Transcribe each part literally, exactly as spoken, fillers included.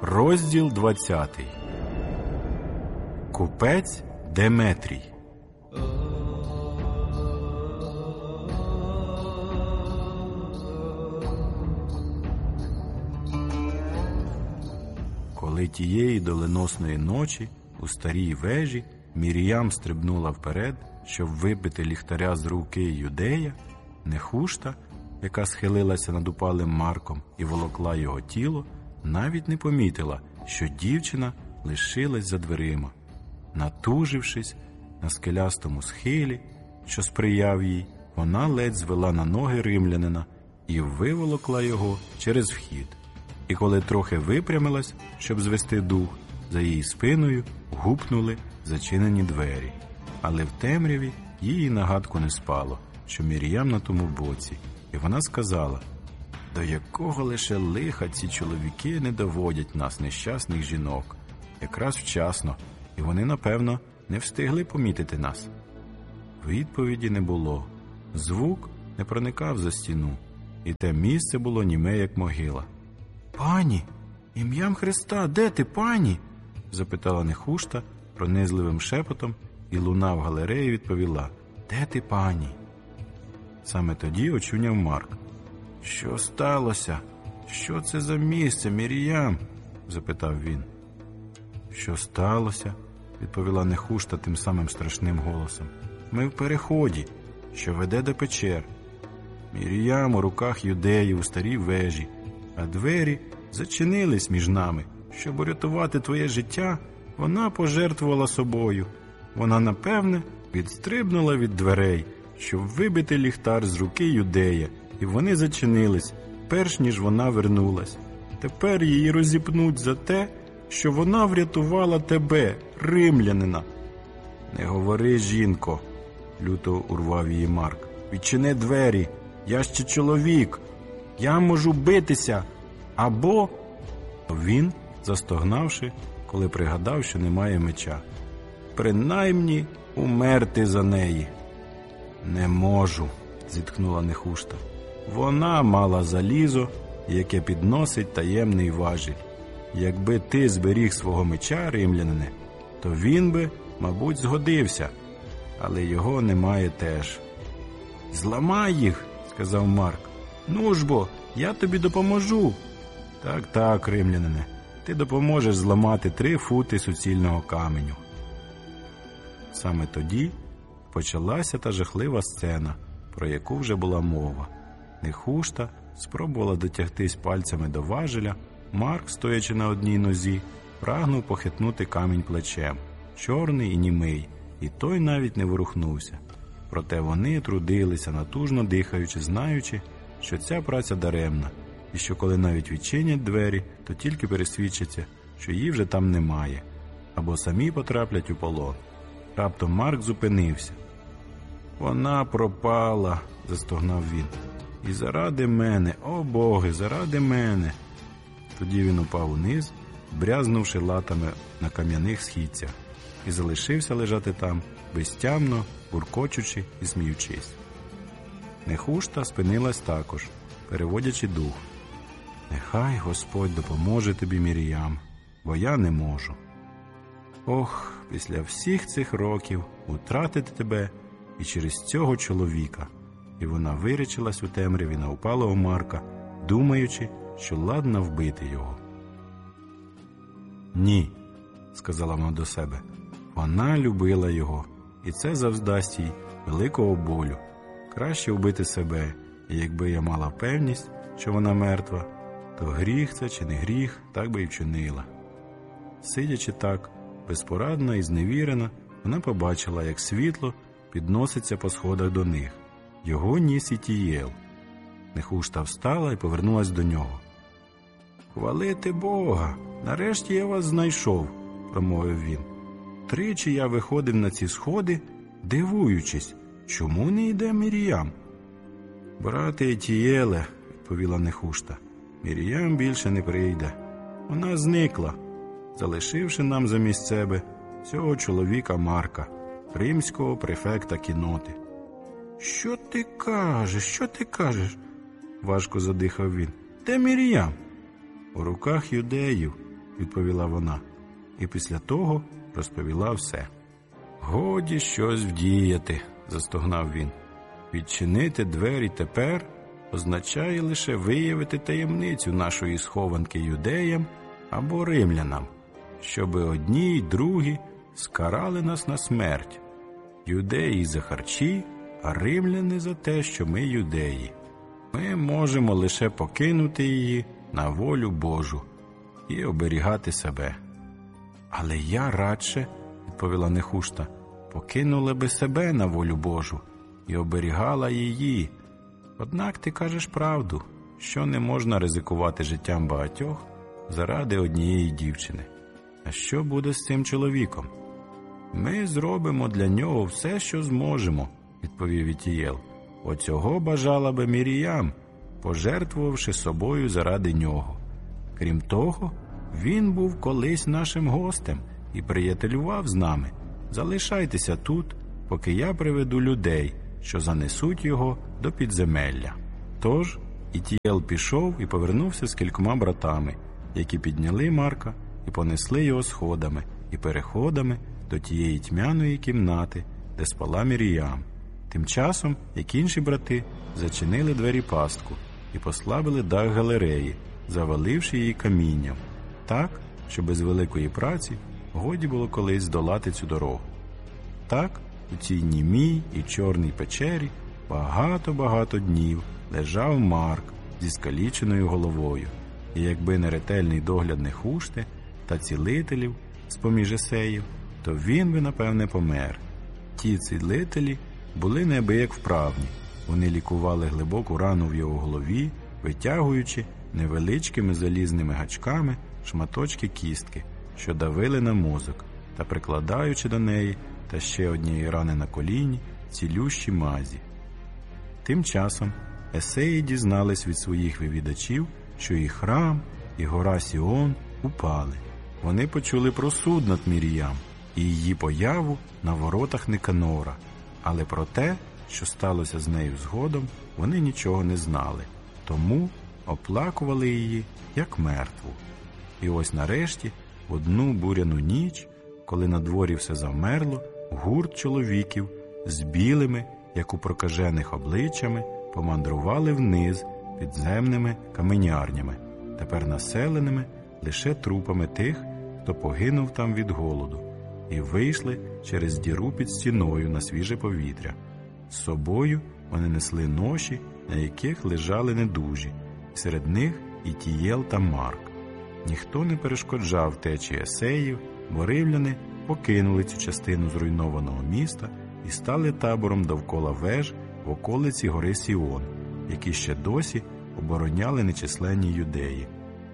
Розділ двадцятий. Купець Деметрій. Коли тієї доленосної ночі у старій вежі Мір'ям стрибнула вперед, щоб вибити ліхтаря з руки Юдея, Нехушта, яка схилилася над упалим Марком і волокла його тіло, навіть не помітила, що дівчина лишилась за дверима. Натужившись на скелястому схилі, що сприяв їй, вона ледь звела на ноги римлянина і виволокла його через вхід. І коли трохи випрямилась, щоб звести дух, за її спиною гупнули зачинені двері. Але в темряві їй нагадку не спало, що Мір'ям на тому боці, і вона сказала: «До якого лише лиха ці чоловіки не доводять нас, нещасних жінок, якраз вчасно, і вони, напевно, не встигли помітити нас». Відповіді не було. Звук не проникав за стіну, і те місце було німе, як могила. «Пані, ім'ям Христа, де ти, пані?» – запитала Нехушта пронизливим шепотом, і луна в галереї відповіла: «Де ти, пані?» Саме тоді очуняв Марк. «Що сталося? Що це за місце, Мір'ям?» – запитав він. «Що сталося?» – відповіла Нехушта тим самим страшним голосом. «Ми в переході, що веде до печер. Мір'ям у руках юдеїв у старій вежі, а двері зачинились між нами. Щоб урятувати твоє життя, вона пожертвувала собою. Вона, напевне, відстрибнула від дверей, щоб вибити ліхтар з руки юдея, і вони зачинились, перш ніж вона вернулась. Тепер її розіпнуть за те, що вона врятувала тебе, римлянина». «Не говори, жінко», – люто урвав її Марк. «Відчини двері, я ще чоловік, я можу битися, або…» Він, застогнавши, коли пригадав, що немає меча. «Принаймні умерти за неї». «Не можу», – зітхнула Нехушта. «Вона мала залізо, яке підносить таємний важіль. Якби ти зберіг свого меча, римлянине, то він би, мабуть, згодився, але його немає теж». «Зламай їх», – сказав Марк. «Ну ж бо, я тобі допоможу». «Так, так, римлянине, ти допоможеш зламати три фути суцільного каменю». Саме тоді почалася та жахлива сцена, про яку вже була мова. Нехушта спробувала дотягтись пальцями до важеля, Марк, стоячи на одній нозі, прагнув похитнути камінь плечем, чорний і німий, і той навіть не ворухнувся. Проте вони трудилися, натужно дихаючи, знаючи, що ця праця даремна, і що коли навіть відчинять двері, то тільки пересвідчаться, що її вже там немає, або самі потраплять у полон. Раптом Марк зупинився. «Вона пропала», – застогнав він. «І заради мене, о боги, заради мене!» Тоді він упав униз, брязнувши латами на кам'яних східцях, і залишився лежати там, безтямно, буркочучи і сміючись. Нехушта спинилась також, переводячи дух. «Нехай Господь допоможе тобі, Мір'ям, бо я не можу. Ох, після всіх цих років утратити тебе і через цього чоловіка». І вона вирячилась у темряві на упалого Марка, думаючи, що ладна вбити його. «Ні», – сказала вона до себе, – «вона любила його, і це завдасть їй великого болю. Краще вбити себе, і якби я мала певність, що вона мертва, то гріх це чи не гріх, так би і вчинила». Сидячи так, безпорадна і зневірена, вона побачила, як світло підноситься по сходах до них. Його ніс Ітієл. Нехушта встала і повернулась до нього. «Хвалити Бога! Нарешті я вас знайшов», – промовив він. «Тричі я виходив на ці сходи, дивуючись, чому не йде Мір'ям?» «Брате Ітієле», – відповіла Нехушта, – «Мір'ям більше не прийде. Вона зникла, залишивши нам замість себе цього чоловіка Марка, римського префекта кінноти». «Що ти кажеш, що ти кажеш?» – важко задихав він. «Де Мір'ям?» «У руках юдеїв», відповіла вона, і після того розповіла все. Годі щось вдіяти, застогнав він. Відчинити двері тепер означає лише виявити таємницю нашої схованки юдеям або римлянам, щоби одні й другі скарали нас на смерть. Юдеї за харчі, а римляни за те, що ми юдеї. Ми можемо лише покинути її на волю Божу і оберігати себе. Але я радше, відповіла Нехушта, покинула би себе на волю Божу і оберігала її. Однак ти кажеш правду, що не можна ризикувати життям багатьох заради однієї дівчини. А що буде з цим чоловіком? Ми зробимо для нього все, що зможемо, відповів Ітієл. Оцього бажала би Міріям, пожертвувавши собою заради нього. Крім того, він був колись нашим гостем і приятелював з нами. Залишайтеся тут, поки я приведу людей, що занесуть його до підземелля. Тож Ітієл пішов і повернувся з кількома братами, які підняли Марка і понесли його сходами і переходами до тієї тьмяної кімнати, де спала Міріям. Тим часом, як інші брати, зачинили двері пастку і послабили дах галереї, заваливши її камінням, так, що без великої праці годі було колись здолати цю дорогу. Так, у цій німій і чорній печері багато-багато днів лежав Марк зі скаліченою головою, і якби не ретельний догляд Нехушти та цілителів з-поміж есеїв, то він би, напевне, помер. Ті цілителі були неабияк вправні. Вони лікували глибоку рану в його голові, витягуючи невеличкими залізними гачками шматочки кістки, що давили на мозок, та прикладаючи до неї та ще однієї рани на коліні цілющі мазі. Тим часом есеї дізнались від своїх вивідачів, що і храм, і гора Сіон упали. Вони почули про суд над Міріям і її появу на воротах Никанора, але про те, що сталося з нею згодом, вони нічого не знали, тому оплакували її як мертву. І ось нарешті, в одну буряну ніч, коли на дворі все замерло, гурт чоловіків з білими, як у прокажених обличчями, помандрували вниз підземними каменярнями, тепер населеними лише трупами тих, хто погинув там від голоду, і вийшли через діру під стіною на свіже повітря. З собою вони несли ноші, на яких лежали недужі, і серед них Ітієл та Марк. Ніхто не перешкоджав течі есеїв, бо римляни покинули цю частину зруйнованого міста і стали табором довкола веж в околиці гори Сіон, які ще досі обороняли нечисленні юдеї.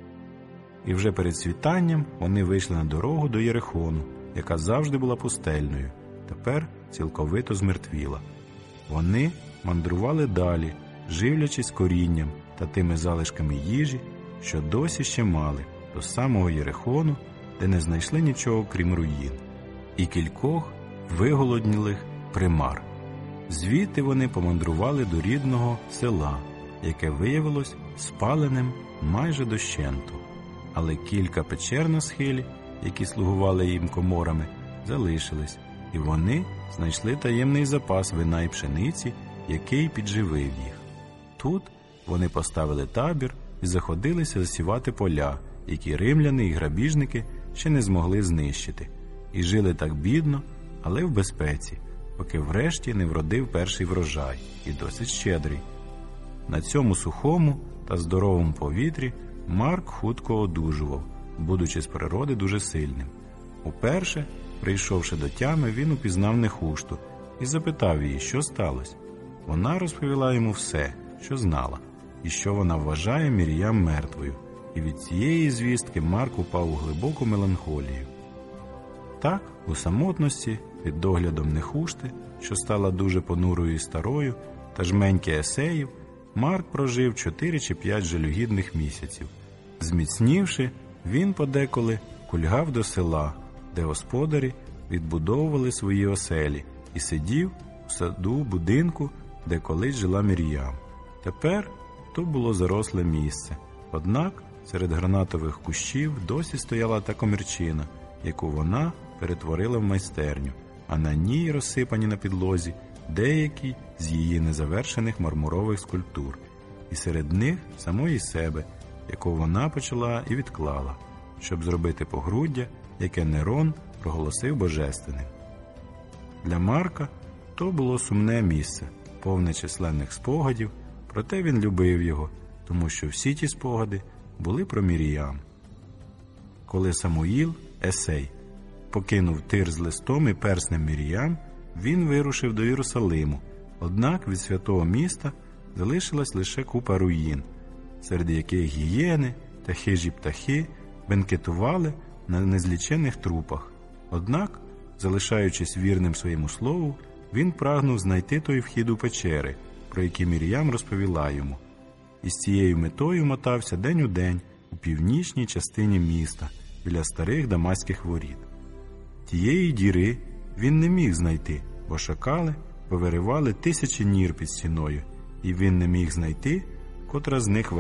І вже перед світанням вони вийшли на дорогу до Єрихону, яка завжди була пустельною, тепер цілковито змертвіла. Вони мандрували далі, живлячись корінням та тими залишками їжі, що досі ще мали, до самого Єрихону, де не знайшли нічого, крім руїн, і кількох виголоднілих примар. Звідти вони помандрували до рідного села, яке виявилось спаленим майже дощенту. Але кілька печер на схилі, які слугували їм коморами, залишились, і вони знайшли таємний запас вина і пшениці, який підживив їх. Тут вони поставили табір і заходилися засівати поля, які римляни і грабіжники ще не змогли знищити, і жили так бідно, але в безпеці, поки врешті не вродив перший врожай, і досить щедрий. На цьому сухому та здоровому повітрі Марк хутко одужував, будучи з природи дуже сильним. Уперше, прийшовши до тями, він упізнав Нехушту і запитав її, що сталося. Вона розповіла йому все, що знала, і що вона вважає Міріям мертвою, і від цієї звістки Марк упав у глибоку меланхолію. Так, у самотності, під доглядом Нехушти, що стала дуже понурою і старою, та жменьки есеїв, Марк прожив чотири чи п'ять жалюгідних місяців. Зміцнівши, він подеколи кульгав до села, де господарі відбудовували свої оселі, і сидів у саду будинку, де колись жила Міріям. Тепер то було заросле місце, однак серед гранатових кущів досі стояла та комірчина, яку вона перетворила в майстерню, а на ній розсипані на підлозі деякі з її незавершених мармурових скульптур, і серед них самої себе, яку вона почала і відклала, щоб зробити погруддя, яке Нерон проголосив божественним. Для Марка то було сумне місце, повне численних спогадів, проте він любив його, тому що всі ті спогади були про Міріям. Коли Самуїл, Есей, покинув Тир з листом і перснем Міріям, він вирушив до Єрусалиму, однак від святого міста залишилась лише купа руїн, серед яких гієни та хижі птахи бенкетували на незлічених трупах. Однак, залишаючись вірним своєму слову, він прагнув знайти той вхід у печери, про які Міріям розповіла йому, і з цією метою мотався день у день у північній частині міста, біля старих дамаських воріт. Тієї діри він не міг знайти, бо шакали повиривали тисячі нір під стіною, і він не міг знайти, котра з них